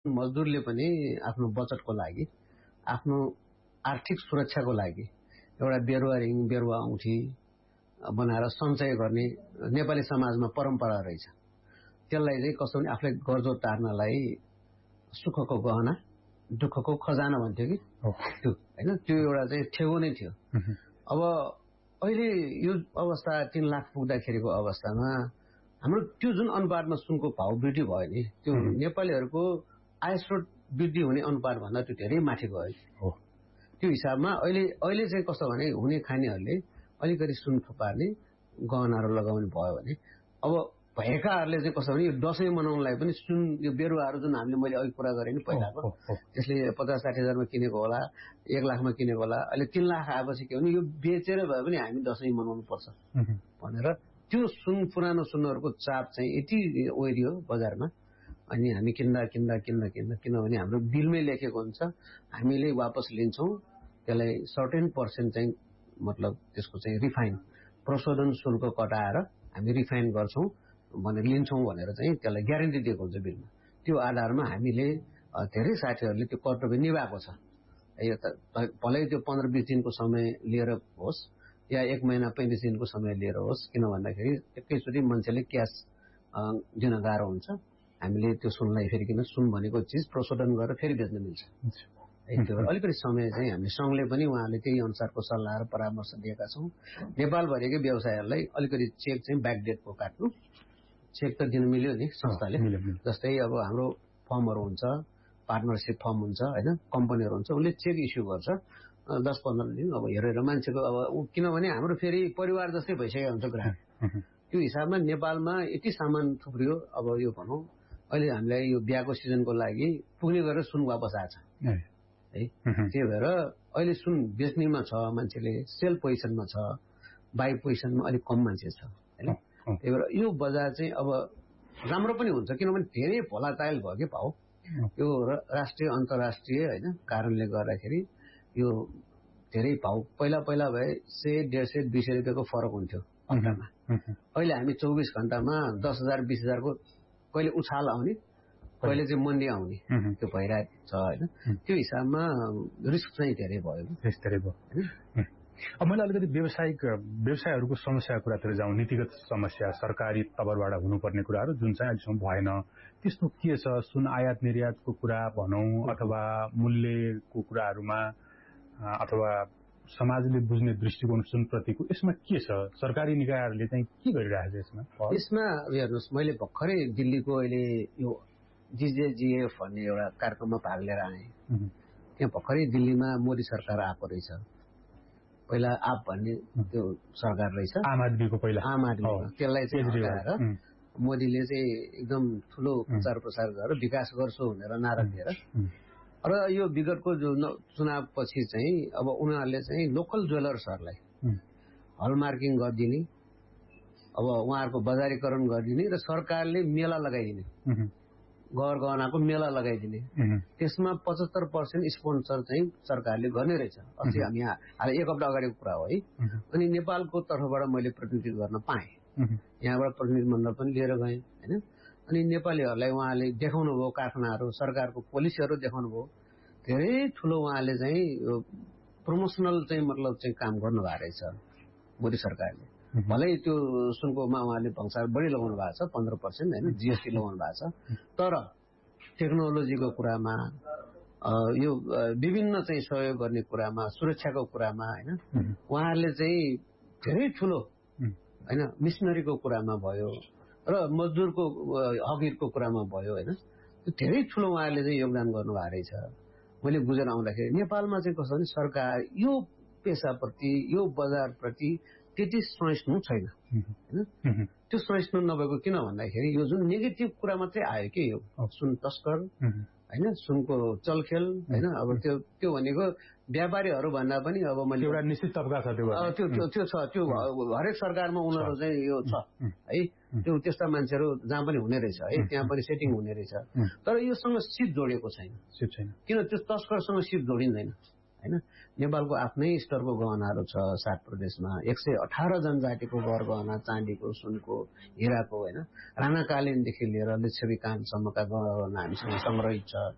मजदुरले पनि आफ्नो बचतको लागि आफ्नो आर्थिक सुरक्षाको लागि एउटा बेरुवा रिङ बेरुवा औँठी बनाएर सञ्चय गर्ने नेपाली समाजमा परम्परा रहेछ। त्यसलाई चाहिँ कस्तो भने आफूले गर्जो टार्नलाई सुखको गहना दुःखको खजाना भन्थ्यो कि त्यो हैन, त्यो एउटा चाहिँ ठेगो नै थियो। अब अहिले यो अवस्था 3 लाख पुग्दाखेरिको अवस्थामा हाम्रो त्यो जुन अनुपातमा सुनको भाव वृद्धि भयो नि, त्यो नेपालीहरूको आय स्रोत वृद्धि हुने अनुपात भन्दा त्यो धेरै माथि गयो। त्यो हिसाबमा अहिले चाहिँ कस्तो भने हुने खानेहरूले अलिकति सुन थुपार्ने गहनाहरू लगाउने भयो भने अब भएकाहरूले चाहिँ कस्तो भने यो दसैँ मनाउनलाई पनि सुन यो बेरुवाहरू जुन हामीले मैले अघि कुरा गरेँ नि पहिलाको, त्यसले 50-60 हजारमा किनेको होला, 1 लाखमा किनेको होला, अहिले 3 लाख आएपछि के भने यो बेचेर भए पनि हामी दसैँ मनाउनु पर्छ भनेर त्यो सुन पुरानो सुनहरूको चाप चाहिँ यति ओरियो बजारमा। अनि हामी किनभने हाम्रो बिलमै लेखेको हुन्छ, हामीले वापस लिन्छौँ त्यसलाई सर्टेन पर्सेन्ट चाहिँ मतलब त्यसको चाहिँ रिफाइन प्रशोधन शुल्क कटाएर हामी रिफाइन गर्छौँ भनेर लिन्छौँ भनेर चाहिँ त्यसलाई ग्यारेन्टी दिएको हुन्छ बिलमा। त्यो आधारमा हामीले धेरै साथीहरूले त्यो कर्तव्य निभाएको छ। भलै त्यो 15-20 दिनको समय लिएर होस् या 1 महिना 35 दिनको समय लिएर होस्, किन भन्दाखेरि एकैचोटि मान्छेले क्यास दिन गाह्रो हुन्छ। हामीले त्यो सुनलाई फेरि किन सुन भनेको चिज प्रशोधन गरेर फेरि बेच्न मिल्छ। त्यो अलिकति समय चाहिँ हामी सङ्घले पनि उहाँले त्यही अनुसारको सल्लाह र परामर्श दिएका छौँ। नेपालभरिकै व्यवसायहरूलाई अलिकति चेक चाहिँ ब्याकडेटको काट्नु, चेक त दिन मिल्यो नि संस्थाले। जस्तै अब हाम्रो फर्महरू हुन्छ, पार्टनरसिप फर्म हुन्छ हैन, कम्पनीहरू हुन्छ, उसले चेक इस्यु गर्छ 10-15 दिन अब हेरेर मान्छेको अब किनभने हाम्रो फेरि परिवार जस्तै भइसकेको हुन्छ ग्राहक। त्यो हिसाबमा नेपालमा यति सामान थुप्रियो। अब यो भनौँ अहिले हामीलाई यो बिहाको सिजनको लागि पुग्ने गरेर सुन वापस आएछ है। त्यही भएर अहिले सुन बेच्नेमा छ मान्छेले, सेल पोजिसनमा छ, बाई पोजिसनमा अलिक कम मान्छे छ हैन। त्यही भएर यो बजार चाहिँ अब राम्रो पनि हुन्छ किनभने धेरै भोलाटाइल भयो कि भाउ। यो राष्ट्रिय अन्तर्राष्ट्रिय हैन कारणले गर्दाखेरि यो धेरै भाउ पहिला भए 100-150-200 रुपियाँको फरक हुन्थ्यो घण्टामा। अहिले हामी 24 घण्टामा 10,000 20,000 को कहिले उछाल आउने, कहिले चाहिँ मन्दी आउने त्यो भइरहेको छ हैन। त्यो हिसाबमा रिस्क चाहिँ धेरै भयो। अब मैले अलिकति व्यवसायहरूको समस्याको कुरातिर जाउँ, नीतिगत समस्या, सरकारी तवरबाट हुनुपर्ने कुराहरू जुन चाहिँ अहिलेसम्म भएन, त्यस्तो के छ? सुन आयात निर्यातको कुरा भनौँ अथवा मूल्यको कुराहरूमा अथवा समाजले बुझ्ने दृष्टिकोण सुनप्रतिको यसमा के छ? सरकारी निकायहरूले चाहिँ के गरिरहेको छ यसमा हेर्नुहोस्, मैले भर्खरै दिल्लीको अहिले यो जिजेजिएफ भन्ने एउटा कार्यक्रममा भाग लिएर आएँ। त्यहाँ भर्खरै दिल्लीमा मोदी सरकार आएको रहेछ। पहिला आप भन्ने त्यो सरकार रहेछ, आम आदमीको पहिला आम आदमी, त्यसलाई चाहिँ हटाएर मोदीले चाहिँ एकदम ठुलो प्रचार प्रसार गरेर विकास गर्छु भनेर नारा दिएर र यो विगतको जो चुनाव पछि चाहिँ अब उनीहरूले चाहिँ लोकल ज्वेलर्सहरूलाई हलमार्किङ गरिदिने, अब उहाँहरूको बजारीकरण गरिदिने र सरकारले मेला लगाइदिने, गहनाको मेला लगाइदिने, त्यसमा 75% स्पोन्सर चाहिँ सरकारले गर्ने रहेछ। अस्ति हामी यहाँ 1 हप्ता अगाडिको कुरा हो है। अनि नेपालको तर्फबाट मैले प्रतिनिधित्व गर्न पाएँ, यहाँबाट प्रतिनिधि मण्डल पनि लिएर गएँ हैन। अनि नेपालीहरूलाई उहाँले देखाउनु भयो, कारखानाहरू सरकारको पोलिसीहरू देखाउनु भयो। धेरै ठुलो उहाँले चाहिँ यो प्रमोसनल चाहिँ मतलब चाहिँ काम गर्नुभएको रहेछ मोदी सरकारले। भलै त्यो सुनकोमा उहाँले भंसार बढी लगाउनु भएको छ 15% हैन, जीएसटी लगाउनु भएको छ, तर टेक्नोलोजीको कुरामा यो विभिन्न चाहिँ सहयोग गर्ने कुरामा, सुरक्षाको कुरामा हैन, उहाँहरूले चाहिँ धेरै ठुलो हैन मिशनरीको कुरामा भयो र मजदुरको हक हितको कुरामा भयो हैन, त्यो धेरै ठुलो उहाँहरूले चाहिँ योगदान गर्नुभएको रहेछ। मैले बुझेर आउँदाखेरि नेपालमा चाहिँ कस्तो भने सरकार यो पेसाप्रति, यो बजारप्रति त्यति सहिष्णु छैन हैन। त्यो सहिष्णु नभएको किन भन्दाखेरि यो जुन नेगेटिभ कुरा मात्रै आयो कि यो सुन तस्कर हैन, सुनको चलखेल हैन। अब त्यो भनेको व्यापारीहरू भन्दा पनि अब मैले एउटा निश्चित तबका छ त्यो छ, त्यो हरेक सरकारमा उनीहरू चाहिँ यो छ है। त्यो त्यस्ता मान्छेहरू जहाँ पनि हुने रहेछ है, त्यहाँ पनि सेटिङ हुने रहेछ। तर योसँग सिप जोडिएको छैन, किन त्यो तस्करसँग सिप जोडिँदैन हैन। नेपालको आफ्नै स्तरको गहनाहरू छ 7 प्रदेशमा, 118 जनजातिको गहना, चाँदीको, सुनको, हिराको हैन, राणाकालीनदेखि लिएर लिच्छवी कालसम्मका गहना हामीसँग संग्रहित छ।